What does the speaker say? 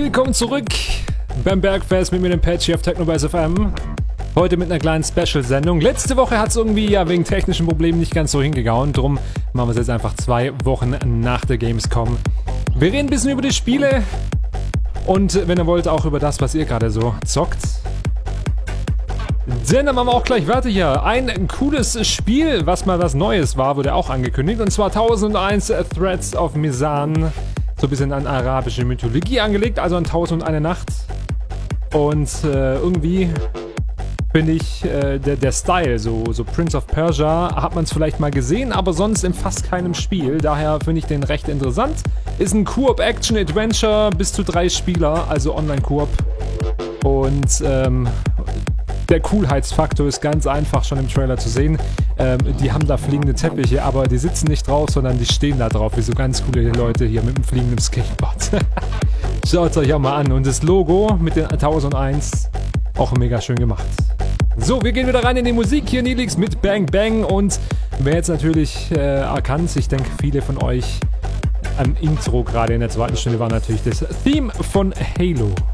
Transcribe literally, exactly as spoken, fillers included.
Willkommen zurück beim Bergfest mit mir, dem Patchy auf Technobass F M. Heute mit einer kleinen Special-Sendung. Letzte Woche hat es irgendwie ja wegen technischen Problemen nicht ganz so hingehauen. Drum machen wir es jetzt einfach zwei Wochen nach der Gamescom. Wir reden ein bisschen über die Spiele und wenn ihr wollt auch über das, was ihr gerade so zockt. Denn dann machen wir auch gleich weiter hier. Ein cooles Spiel, was mal was Neues war, wurde auch angekündigt. Und zwar tausendeins Threads of Mizan. So ein bisschen an arabische Mythologie angelegt, also an tausendundeine Nacht. Und äh, irgendwie finde ich äh, der, der Style, so, so Prince of Persia, hat man es vielleicht mal gesehen, aber sonst in fast keinem Spiel. Daher finde ich den recht interessant. Ist ein Koop-Action-Adventure bis zu drei Spieler, also Online-Koop. Und ähm, der Coolheitsfaktor ist ganz einfach schon im Trailer zu sehen. Ähm, die haben da fliegende Teppiche, aber die sitzen nicht drauf, sondern die stehen da drauf, wie so ganz coole Leute hier mit dem fliegenden Skateboard. Schaut es euch auch mal an. Und das Logo mit den tausendeins, auch mega schön gemacht. So, wir gehen wieder rein in die Musik. Hier Nilix mit Bang Bang. Und wer jetzt natürlich äh, erkannt, ich denke viele von euch am Intro gerade in der zweiten Stunde war natürlich das Theme von Halo.